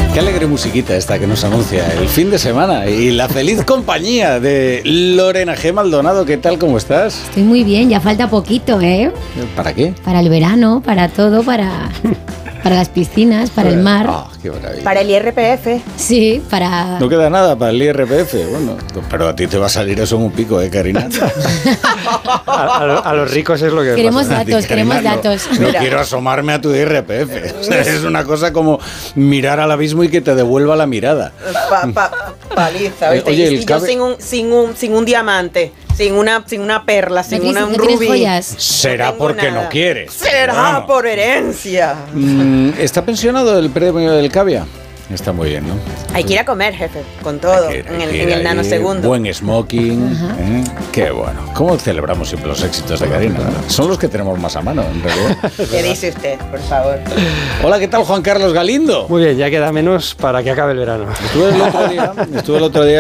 Qué alegre musiquita esta que nos anuncia el fin de semana y la feliz compañía de Lorena G. Maldonado. ¿Qué tal? ¿Cómo estás? Estoy muy bien, ya falta poquito, ¿eh? ¿Para qué? Para el verano, para todo, para las piscinas, para el mar. Ah, qué maravilla. Para el IRPF. Sí, para... No queda nada para el IRPF. Bueno, pero a ti te va a salir eso en un pico, Karina? A los ricos es lo que Queremos pasa. datos, queremos Karina, datos. No Mira. quiero asomarme a tu IRPF. O sea, es una cosa como mirar al abismo y que te devuelva la mirada. Paliza, ¿viste? Oye, y el yo cabe- sin un diamante, sin una perla, sin un ¿No tienes rubí. joyas? Será No tengo porque nada. no quieres. Será Vamos. por herencia. ¿Está pensionado el premio del Cavia? Está muy bien, ¿no? Hay que ir a comer, jefe, con todo, Hay que en ir el ahí, nanosegundo. Buen smoking. Qué bueno. ¿Cómo celebramos siempre los éxitos de Karina? Son los que tenemos más a mano, en realidad. ¿Qué dice usted, por favor? Hola, ¿qué tal, Juan Carlos Galindo? Muy bien, ya queda menos para que acabe el verano. Estuve el otro día